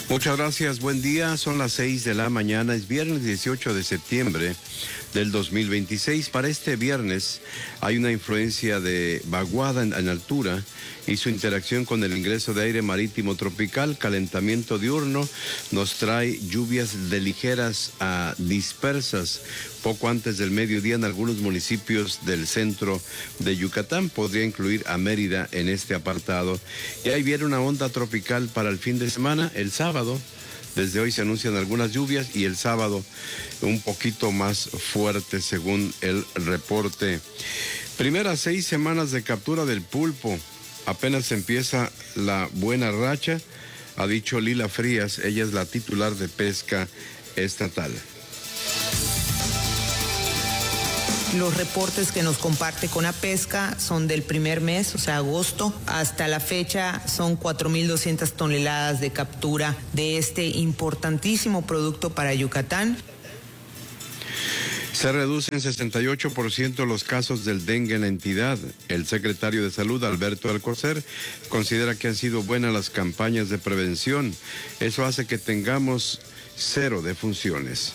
Muchas gracias, buen día. Son las 6 de la mañana, es viernes 18 de septiembre del 2026. Para este viernes hay una influencia de vaguada en altura y su interacción con el ingreso de aire marítimo tropical, calentamiento diurno, nos trae lluvias de ligeras a dispersas poco antes del mediodía en algunos municipios del centro de Yucatán. Podría incluir a Mérida en este apartado. Y ahí viene una onda tropical para el fin de semana, el sábado. Desde hoy se anuncian algunas lluvias y el sábado un poquito más fuerte según el reporte. Primeras 6 semanas de captura del pulpo. Apenas empieza la buena racha, ha dicho Lila Frías. Ella es la titular de pesca estatal. Los reportes que nos comparte Conapesca son del primer mes, o sea, agosto. Hasta la fecha son 4.200 toneladas de captura de este importantísimo producto para Yucatán. Se reducen 68% los casos del dengue en la entidad. El secretario de Salud, Alberto Alcocer, considera que han sido buenas las campañas de prevención. Eso hace que tengamos 0 defunciones.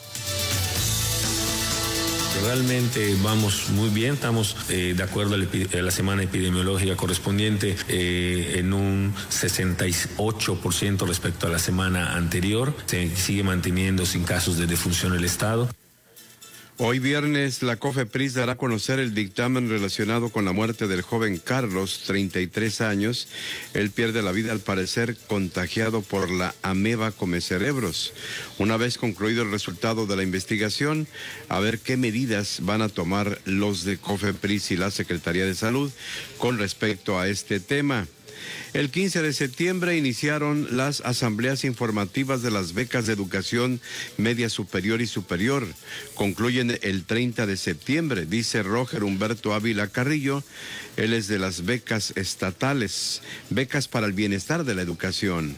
Realmente vamos muy bien, estamos de acuerdo a la semana epidemiológica correspondiente en un 68% respecto a la semana anterior. Se sigue manteniendo sin casos de defunción el Estado. Hoy viernes, la COFEPRIS dará a conocer el dictamen relacionado con la muerte del joven Carlos, 33 años. Él pierde la vida al parecer contagiado por la ameba comecerebros. Una vez concluido el resultado de la investigación, a ver qué medidas van a tomar los de COFEPRIS y la Secretaría de Salud con respecto a este tema. El 15 de septiembre iniciaron las asambleas informativas de las becas de educación media superior y superior. Concluyen el 30 de septiembre, dice Roger Humberto Ávila Carrillo. Él es de las becas estatales, becas para el bienestar de la educación.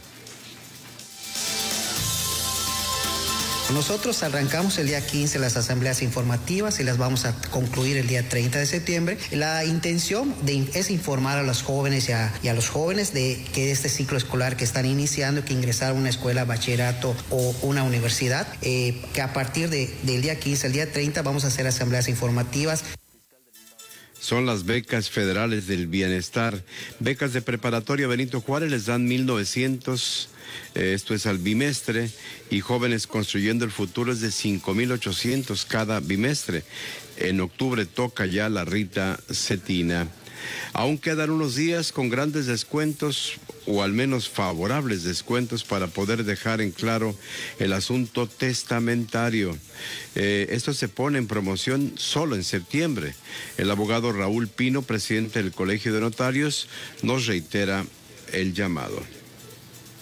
Nosotros arrancamos el día 15 las asambleas informativas y las vamos a concluir el día 30 de septiembre. La intención es informar a los jóvenes y a los jóvenes de que este ciclo escolar que están iniciando, que ingresar a una escuela, bachillerato o una universidad, que a partir del día 15 al día 30 vamos a hacer asambleas informativas. Son las becas federales del bienestar. Becas de preparatoria Benito Juárez les dan 1,900, esto es al bimestre, y Jóvenes Construyendo el Futuro es de 5,800 cada bimestre. En octubre toca ya la Rita Cetina. Aún quedan unos días con grandes descuentos, o al menos favorables descuentos, para poder dejar en claro el asunto testamentario. Esto se pone en promoción solo en septiembre. El abogado Raúl Pino, presidente del Colegio de Notarios, nos reitera el llamado.